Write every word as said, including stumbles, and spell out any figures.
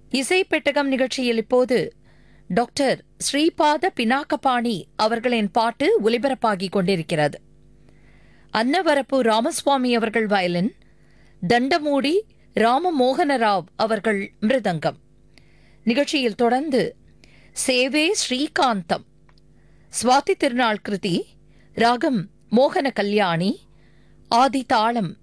இசை பெட்டகம் நிகழ்ச்சியில் இப்போது டாக்டர் ஸ்ரீபாத பினாக்கபாணி அவர்களின் பாட்டு ஒலிபரப்பாகிக் கொண்டிருக்கிறது. அன்னவரப்பு ராமசுவாமி அவர்கள் வயலின், தண்டமூடி ராமமோகனராவ் அவர்கள் மிருதங்கம். நிகழ்ச்சியில் தொடர்ந்து சேவே ஸ்ரீகாந்தம், சுவாதி திருநாள் கிருதி, ராகம் மோகன கல்யாணி, ஆதி தாளம்